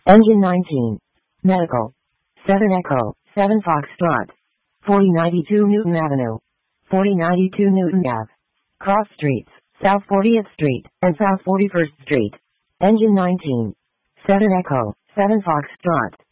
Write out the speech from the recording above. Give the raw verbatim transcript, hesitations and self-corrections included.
Engine nineteen. Medical. seven Echo, seven Foxtrot. forty ninety-two Newton Avenue. forty ninety-two Newton Ave. Cross Streets, South fortieth Street, and South forty-first Street. Engine nineteen. seven Echo, seven Foxtrot.